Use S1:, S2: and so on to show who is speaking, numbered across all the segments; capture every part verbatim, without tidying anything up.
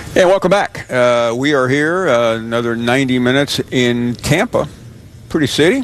S1: Yeah, welcome back. Uh, we are here, uh, another ninety minutes in Tampa. Pretty city.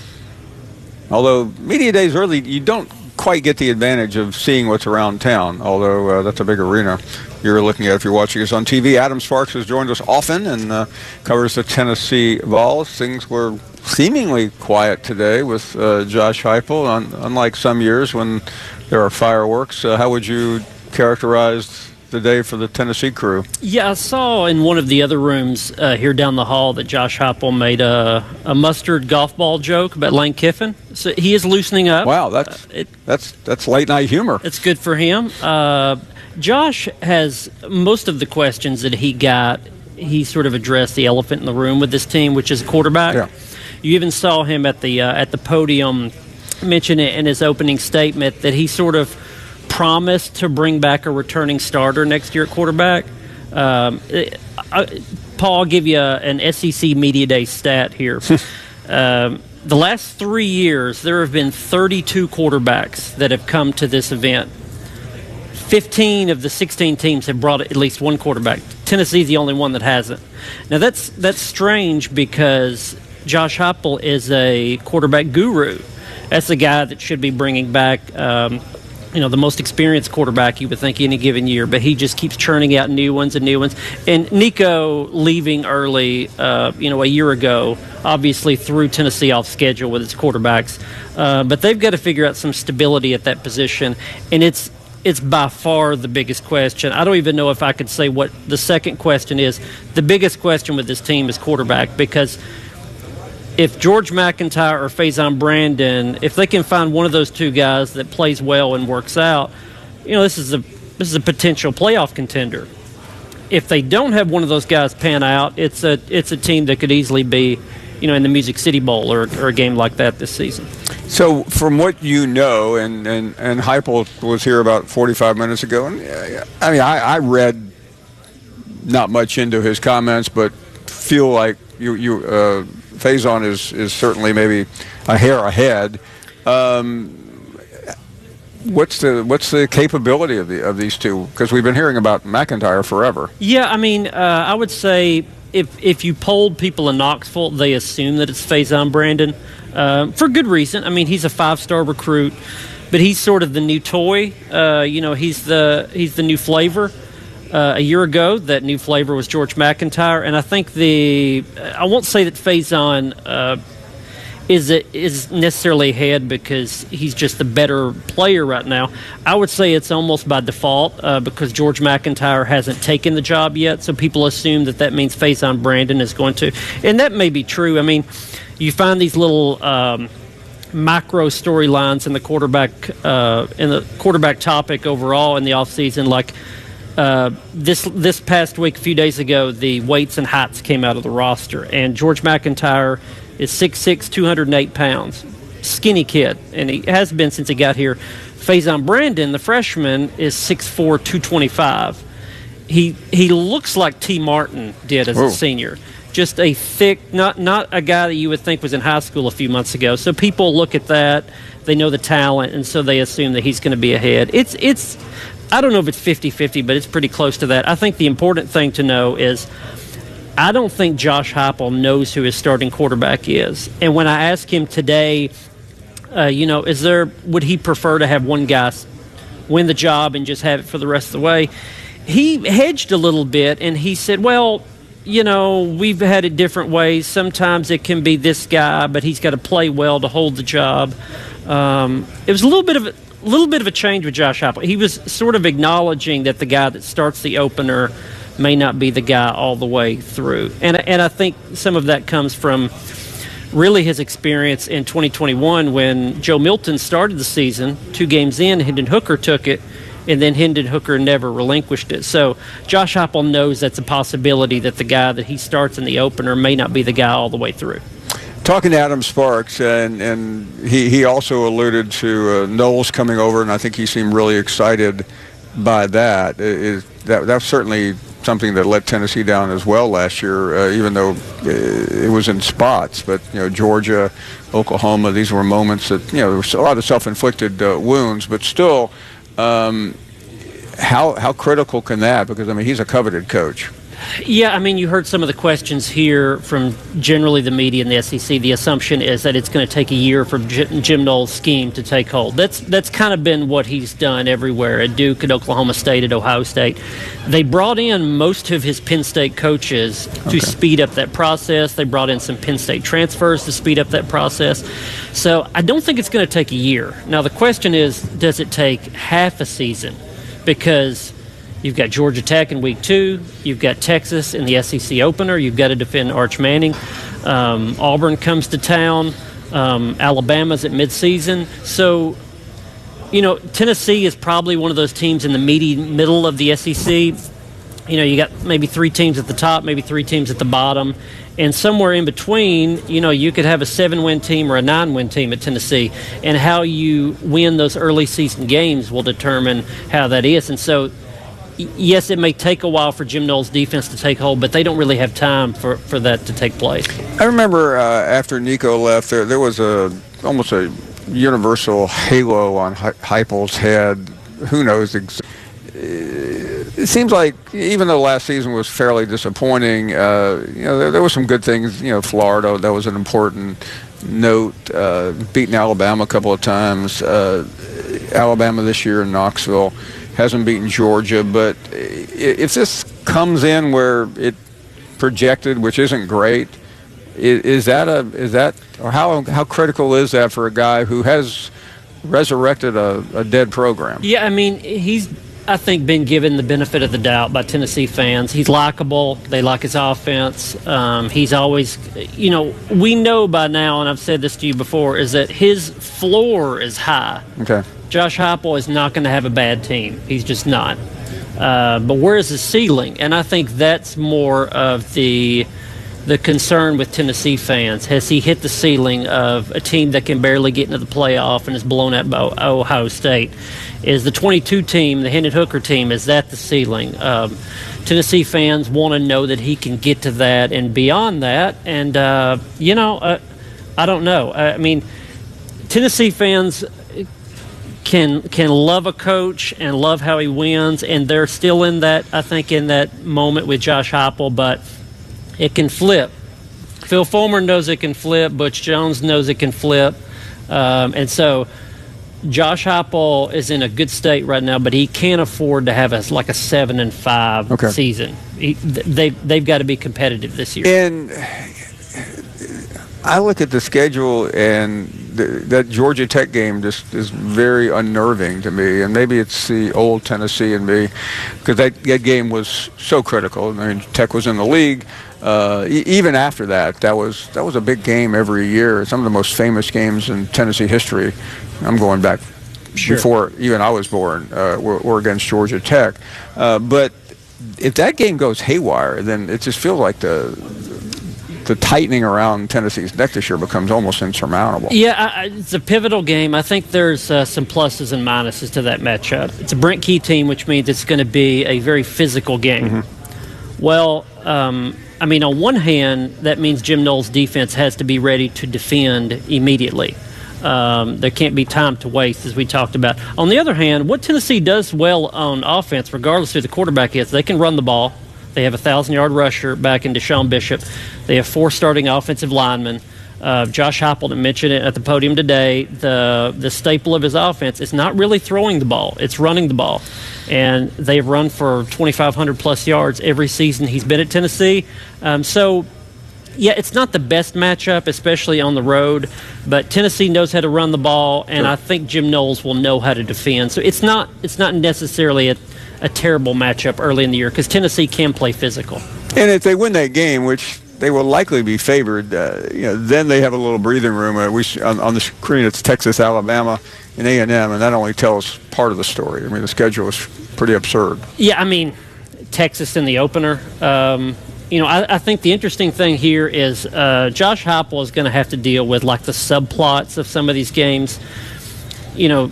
S1: Although Media Days early, you don't quite get the advantage of seeing what's around town, although uh, that's a big arena you're looking at if you're watching us on T V. Adam Sparks has joined us often and uh, covers the Tennessee Vols. Things were seemingly quiet today with uh, Josh Heupel, un- unlike some years when there are fireworks. Uh, how would you characterize the day for the Tennessee crew?
S2: Yeah, I saw in one of the other rooms uh, here down the hall that Josh Heupel made a, a mustard golf ball joke about Lane Kiffin. So he is loosening up.
S1: Wow, that's uh, it, that's that's late night humor.
S2: It's good for him. Uh, Josh has most of the questions that he got. He sort of addressed the elephant in the room with this team, which is a quarterback.
S1: Yeah.
S2: You even saw him at the uh, at the podium mention it in his opening statement that he sort of promised to bring back a returning starter next year at quarterback. Um, I, Paul, I'll give you a, an S E C Media Day stat here. um, the last three years, there have been thirty-two quarterbacks that have come to this event. fifteen of the sixteen teams have brought at least one quarterback. Tennessee's the only one that hasn't. Now, that's that's strange because Josh Heupel is a quarterback guru. That's the guy that should be bringing back um, you know, the most experienced quarterback you would think any given year, but he just keeps churning out new ones and new ones. And Nico leaving early, uh, you know, a year ago, obviously threw Tennessee off schedule with its quarterbacks. Uh, but they've got to figure out some stability at that position, and it's it's by far the biggest question. I don't even know if I could say what the second question is. The biggest question with this team is quarterback, because if George McIntyre or Faison Brandon, if they can find one of those two guys that plays well and works out, you know, this is a this is a potential playoff contender. If they don't have one of those guys pan out, it's a it's a team that could easily be, you know, in the Music City Bowl or, or a game like that this season.
S1: So, from what you know, and and and Heupel was here about forty-five minutes ago, and uh, I mean, I, I read not much into his comments, but feel like you you. Uh, Faison is, is certainly maybe a hair ahead. Um, what's the what's the capability of the of these two? Because we've been hearing about McIntyre forever.
S2: Yeah, I mean, uh, I would say if if you polled people in Knoxville, they assume that it's Faison Brandon uh, for good reason. I mean, he's a five-star recruit, but he's sort of the new toy. Uh, you know, he's the he's the new flavor. Uh, a year ago, that new flavor was George McIntyre, and I think the I won't say that Faison uh, is a, is necessarily ahead because he's just the better player right now. I would say it's almost by default uh, because George McIntyre hasn't taken the job yet, so people assume that that means Faison Brandon is going to, and that may be true. I mean, you find these little um, macro storylines in the quarterback uh, in the quarterback topic overall in the offseason, like. Uh, this this past week, a few days ago, the weights and heights came out of the roster, and George McIntyre is six six, two hundred eight pounds, skinny kid, and he has been since he got here. Faison Brandon, the freshman, is six four, two twenty-five. He he looks like T. Martin did as
S1: Whoa.
S2: a senior, just a thick, not not a guy that you would think was in high school a few months ago. So people look at that, they know the talent, and so they assume that he's going to be ahead. It's it's. I don't know if it's fifty-fifty, but it's pretty close to that. I think the important thing to know is I don't think Josh Heupel knows who his starting quarterback is. And when I asked him today, uh, you know, is there would he prefer to have one guy win the job and just have it for the rest of the way? He hedged a little bit, and he said, well, you know, we've had it different ways. Sometimes it can be this guy, but he's got to play well to hold the job. Um, it was a little bit of a A little bit of a change with Josh Heupel. He was sort of acknowledging that the guy that starts the opener may not be the guy all the way through. And and I think some of that comes from really his experience in twenty twenty-one when Joe Milton started the season, two games in, Hendon Hooker took it, and then Hendon Hooker never relinquished it. So Josh Heupel knows that's a possibility that the guy that he starts in the opener may not be the guy all the way through.
S1: Talking to Adam Sparks, and, and he, he also alluded to uh, Knowles coming over, and I think he seemed really excited by that. Is that that's certainly something that let Tennessee down as well last year, uh, even though it was in spots. But, you know, Georgia, Oklahoma, these were moments that, you know, there was a lot of self-inflicted uh, wounds, but still, um, how how critical can that? Because I mean, he's a coveted coach.
S2: Yeah, I mean, you heard some of the questions here from generally the media and the S E C. The assumption is that it's going to take a year for Jim Knowles' scheme to take hold. That's that's kind of been what he's done everywhere, at Duke, at Oklahoma State, at Ohio State. They brought in most of his Penn State coaches to okay. speed up that process. They brought in some Penn State transfers to speed up that process. So I don't think it's going to take a year. Now, the question is, does it take half a season? Because you've got Georgia Tech in week two. You've got Texas in the S E C opener. You've got to defend Arch Manning. Um, Auburn comes to town. Um, Alabama's at midseason. So, you know, Tennessee is probably one of those teams in the meaty middle of the S E C. You know, you got maybe three teams at the top, maybe three teams at the bottom. And somewhere in between, you know, you could have a seven-win team or a nine-win team at Tennessee. And how you win those early season games will determine how that is. And so, yes, it may take a while for Jim Knowles' defense to take hold, but they don't really have time for, for that to take place.
S1: I remember uh, after Nico left, there there was a almost a universal halo on Heupel's head. Who knows? It seems like even though last season was fairly disappointing, uh, you know, there, there were some good things. You know, Florida, that was an important note. Uh, beating Alabama a couple of times. Uh, Alabama this year in Knoxville. Hasn't beaten Georgia, but if this comes in where it projected, which isn't great, is that a is that or how how critical is that for a guy who has resurrected a, a dead program?
S2: Yeah, I mean, he's I think been given the benefit of the doubt by Tennessee fans. He's likable. They like his offense. Um, he's always, you know, we know by now, and I've said this to you before, is that his floor is high.
S1: Okay.
S2: Josh Heupel is not going to have a bad team. He's just not. Uh, but where is his ceiling? And I think that's more of the the concern with Tennessee fans. Has he hit the ceiling of a team that can barely get into the playoff and is blown out by Ohio State? Is the twenty-two team, the Hendon Hooker team, is that the ceiling? Um, Tennessee fans want to know that he can get to that and beyond that. And, uh, you know, uh, I don't know. I mean, Tennessee fans can can love a coach and love how he wins, and they're still in that, I think, in that moment with Josh Heupel, but it can flip. Phil Fulmer knows it can flip. Butch Jones knows it can flip. Um, and so Josh Heupel is in a good state right now, but he can't afford to have a, like a seven and five
S1: okay.
S2: season. He, they, they've got to be competitive this year.
S1: And I look at the schedule, and the, that Georgia Tech game just is very unnerving to me. And maybe it's the old Tennessee in me, because that, that game was so critical. I mean, Tech was in the league. Uh, e- even after that, that was that was a big game every year. Some of the most famous games in Tennessee history. I'm going back
S2: sure.
S1: before even I was born. Uh, were, were against Georgia Tech. Uh, but if that game goes haywire, then it just feels like the the tightening around Tennessee's neck this year becomes almost insurmountable.
S2: Yeah, I, it's a pivotal game. I think there's uh, some pluses and minuses to that matchup. It's a Brent Key team, which means it's going to be a very physical game. Mm-hmm. Well, um, I mean, on one hand, that means Jim Knowles' defense has to be ready to defend immediately. Um, there can't be time to waste, as we talked about. On the other hand, what Tennessee does well on offense, regardless of who the quarterback is, they can run the ball. They have a thousand-yard rusher back in Deshaun Bishop. They have four starting offensive linemen. Uh, Josh Heupel mentioned it at the podium today. The the staple of his offense is not really throwing the ball; it's running the ball. And they've run for twenty-five hundred plus yards every season he's been at Tennessee. Um, so, yeah, it's not the best matchup, especially on the road. But Tennessee knows how to run the ball, and
S1: sure.
S2: I think Jim Knowles will know how to defend. So it's not it's not necessarily a a terrible matchup early in the year, because Tennessee can play physical.
S1: And if they win that game, which they will likely be favored, uh, you know, then they have a little breathing room. Uh, we on, on the screen, it's Texas, Alabama, and A and M, and that only tells part of the story. I mean, the schedule is pretty absurd.
S2: Yeah, I mean, Texas in the opener. Um, you know, I, I think the interesting thing here is uh, Josh Heupel is going to have to deal with, like, the subplots of some of these games. You know,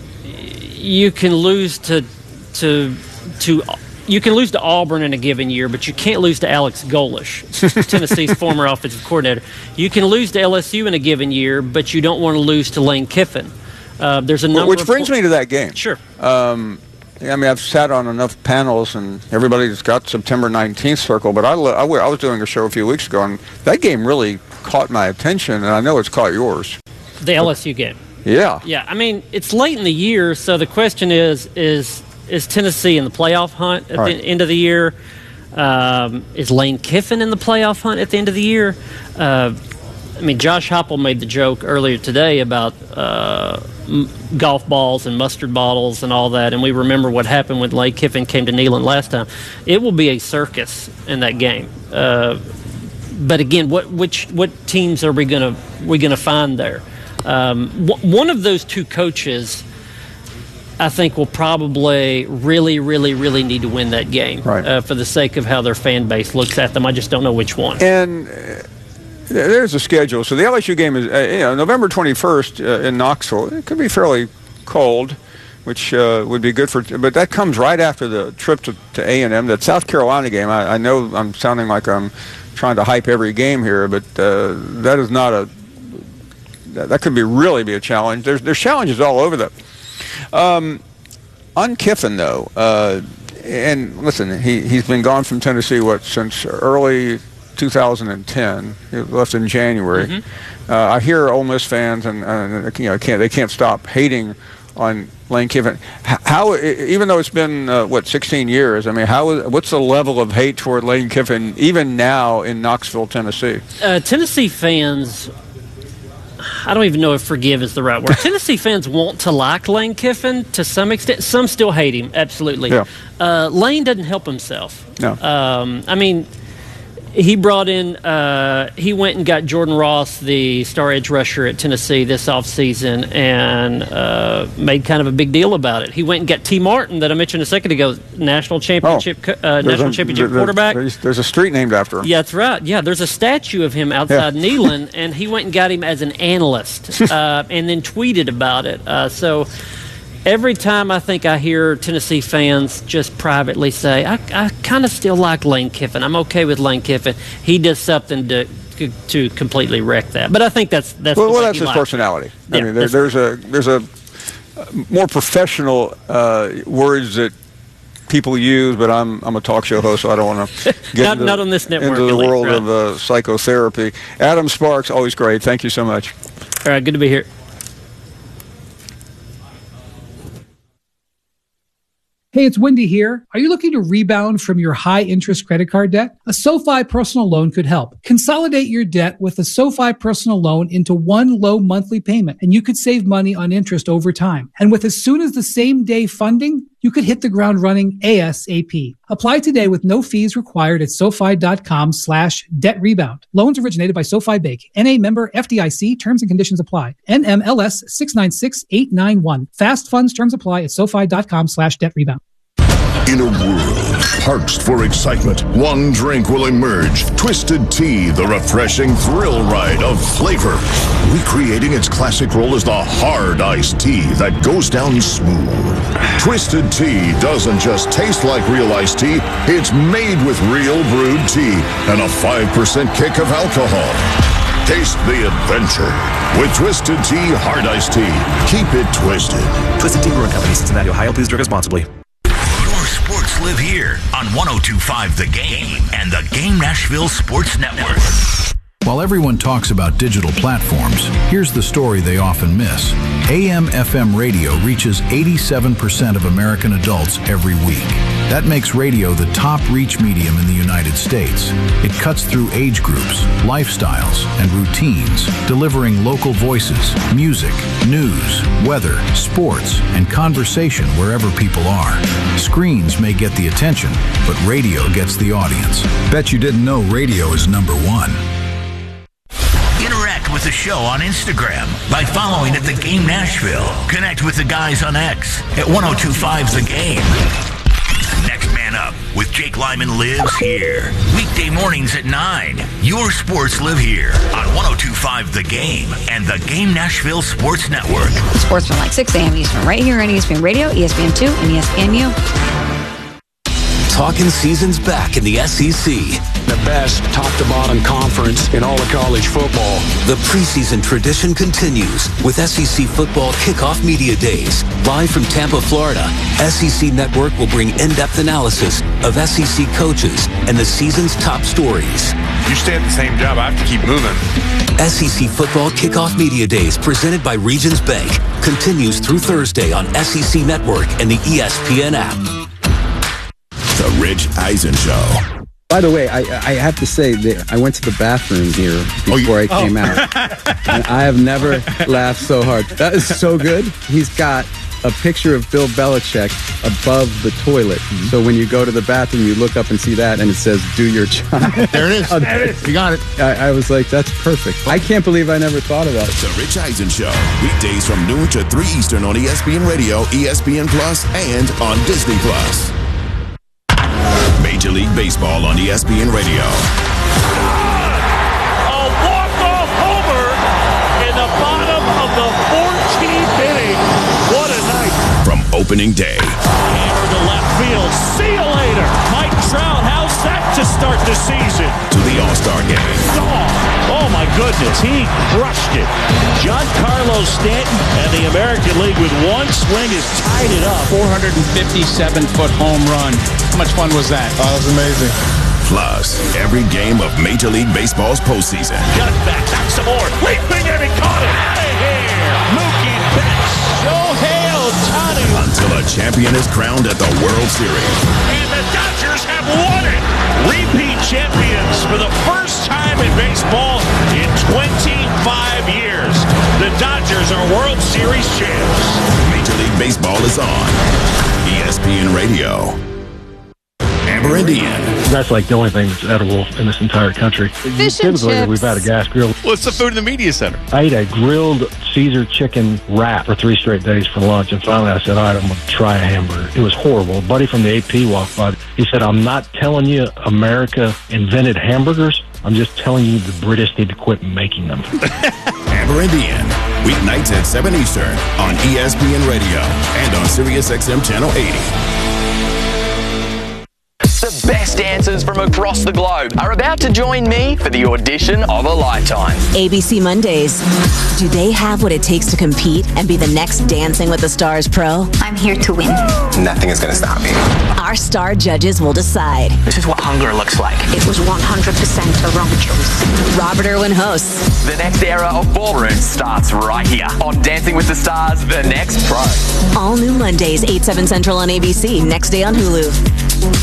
S2: you can lose to to to you can lose to Auburn in a given year, but you can't lose to Alex Golesh, Tennessee's former offensive coordinator. You can lose to L S U in a given year, but you don't want to lose to Lane Kiffin. Uh, there's a number.
S1: Which
S2: of
S1: brings
S2: pl-
S1: me to that game.
S2: Sure.
S1: Um, I mean, I've sat on enough panels, and everybody's got September nineteenth circle, but I, I, I was doing a show a few weeks ago, and that game really caught my attention, and I know it's caught yours.
S2: The L S U game.
S1: Yeah.
S2: Yeah, I mean, it's late in the year, so the question is, is is Tennessee in the playoff hunt at right. the end of the year? Um, is Lane Kiffin in the playoff hunt at the end of the year? Uh, I mean, Josh Heupel made the joke earlier today about uh, m- golf balls and mustard bottles and all that, and we remember what happened when Lane Kiffin came to Neyland last time. It will be a circus in that game. Uh, but again, what which what teams are we gonna we gonna find there? Um, w- one of those two coaches, I think, will probably really, really, really need to win that game
S1: right.
S2: uh, for the sake of how their fan base looks at them. I just don't know which one.
S1: And uh, there's a schedule. So the L S U game is uh, you know, November twenty-first uh, in Knoxville. It could be fairly cold, which uh, would be good for. But that comes right after the trip to, to A and M. That South Carolina game. I, I know I'm sounding like I'm trying to hype every game here, but uh, that is not a. That could be really be a challenge. There's there's challenges all over that. Um, on Kiffin though, uh, and listen, he he's been gone from Tennessee what since early two thousand ten. He left in January. Mm-hmm. Uh, I hear Ole Miss fans and uh, you know can't they can't stop hating on Lane Kiffin. How, even though it's been uh, what sixteen years, I mean, how what's the level of hate toward Lane Kiffin even now in Knoxville, Tennessee?
S2: Uh, Tennessee fans, I don't even know if forgive is the right word. Tennessee fans want to like Lane Kiffin to some extent. Some still hate him, absolutely.
S1: Yeah.
S2: Uh, Lane doesn't help himself.
S1: No.
S2: Um, I mean, he brought in, uh, he went and got Jordan Ross, the star edge rusher at Tennessee this offseason, and uh, made kind of a big deal about it. He went and got T. Martin, that I mentioned a second ago, national championship oh, uh, national a, championship
S1: there,
S2: quarterback.
S1: There's, there's a street named after him.
S2: Yeah, that's right. Yeah, there's a statue of him outside yeah. Neyland, and he went and got him as an analyst uh, and then tweeted about it. Uh, so every time I think I hear Tennessee fans just privately say, I, I kind of still like Lane Kiffin. I'm okay with Lane Kiffin. He does something to to completely wreck that. But I think that's that's
S1: well, well that's his
S2: likes.
S1: personality. I
S2: yeah,
S1: mean, there, there's a there's a more professional uh, words that people use, but I'm I'm a talk show host, so I don't want to get
S2: not,
S1: into,
S2: not on this network,
S1: into the
S2: elite,
S1: world
S2: right?
S1: of uh, psychotherapy. Adam Sparks, always great. Thank you so much.
S2: All right, good to be here.
S3: Hey, it's Wendy here. Are you looking to rebound from your high-interest credit card debt? A SoFi personal loan could help. Consolidate your debt with a SoFi personal loan into one low monthly payment, and you could save money on interest over time. And with as soon as the same day funding, you could hit the ground running ASAP. Apply today with no fees required at SoFi.com slash debt rebound. Loans originated by SoFi Bank. N A member F D I C. Terms and conditions apply. N M L S six nine six eight nine one. Fast funds terms apply at SoFi.com slash debt rebound.
S4: In a world parched for excitement, one drink will emerge. Twisted Tea, the refreshing thrill ride of flavor. Recreating its classic role as the hard iced tea that goes down smooth. Twisted Tea doesn't just taste like real iced tea, it's made with real brewed tea and a five percent kick of alcohol. Taste the adventure with Twisted Tea Hard Iced Tea. Keep it twisted.
S5: Twisted Tea Brewing Company, Cincinnati, Ohio. Please drink responsibly.
S6: Sports live here on one oh two point five The Game and the Game Nashville Sports Network.
S7: While everyone talks about digital platforms, here's the story they often miss. A M F M radio reaches eighty-seven percent of American adults every week. That makes radio the top reach medium in the United States. It cuts through age groups, lifestyles, and routines, delivering local voices, music, news, weather, sports, and conversation wherever people are. Screens may get the attention, but radio gets the audience. Bet you didn't know radio is number one.
S6: Interact with the show on Instagram by following at The Game Nashville. Connect with the guys on X at one oh two point five The Game. Next Man Up with Jake Lyman lives here. Weekday mornings at nine. Your sports live here on one oh two point five The Game and the Game Nashville Sports Network.
S8: Sports from like six a.m. Eastern, right here on E S P N Radio, E S P N two, and E S P N U.
S9: Talking season's back in the S E C. the best top-to-bottom conference in all of college football.
S10: The preseason tradition continues with S E C Football Kickoff Media Days. Live from Tampa, Florida, S E C Network will bring in-depth analysis of S E C coaches and the season's top stories.
S11: You stay at the same job, I have to keep moving.
S10: S E C Football Kickoff Media Days, presented by Regions Bank, continues through Thursday on S E C Network and the E S P N app.
S4: The Rich Eisen Show.
S12: By the way, I, I have to say that I went to the bathroom here before oh, you, I came oh. out. And I have never laughed so hard. That is so good. He's got a picture of Bill Belichick above the toilet. Mm-hmm. So when you go to the bathroom, you look up and see that, and it says, do your job.
S13: There it is. There it is. You got it.
S12: I, I was like, that's perfect. I can't believe I never thought about it.
S4: The Rich Eisen Show. Weekdays from noon to three Eastern on E S P N Radio, E S P N Plus, and on Disney Plus. Major League Baseball on E S P N Radio.
S14: A walk-off homer in the bottom of the fourteenth inning. What a night.
S4: From opening day.
S14: Hammer to left field. See you later. Mike Trout, how's that to start the season?
S4: To the All-Star game.
S14: Oh, oh my goodness, he crushed it. Giancarlo Stanton and the American League with one swing has tied it up.
S15: four hundred fifty-seven foot home run. How much fun was that?
S13: Oh, that was amazing.
S4: Plus, every game of Major League Baseball's postseason.
S14: Got back, back some more. Leaping and he caught it. Out of here. Mookie Betts. Shohei Ohtani.
S4: Until a champion is crowned at the World Series.
S14: And the Dodgers have won it. Repeat champions for the first time in baseball in twenty-five years. The Dodgers are World Series champs.
S4: Major League Baseball is on E S P N Radio. Amber Indian.
S16: That's like the only thing that's edible in this entire country.
S17: Fish and
S16: Typically,
S17: chips.
S16: we've had a gas grill.
S11: What's the food in the media center?
S16: I ate a grilled Caesar chicken wrap for three straight days for lunch, and finally I said, all right, I'm going to try a hamburger. It was horrible. A buddy from the A P walked by. He said, I'm not telling you America invented hamburgers. I'm just telling you the British need to quit making them.
S4: Amber Indian. Weeknights at seven Eastern on E S P N Radio and on Sirius X M Channel eighty.
S18: The best dancers from across the globe are about to join me for the audition of a lifetime.
S19: A B C Mondays. Do they have what it takes to compete and be the next Dancing with the Stars pro?
S20: I'm here to win.
S21: Nothing is going to stop me.
S19: Our star judges will decide.
S18: This is what hunger looks like.
S20: It was one hundred percent the wrong choice.
S19: Robert Irwin hosts.
S18: The next era of ballroom starts right here on Dancing with the Stars, The Next Pro.
S19: All new Mondays, eight, seven Central on A B C. Next day on Hulu.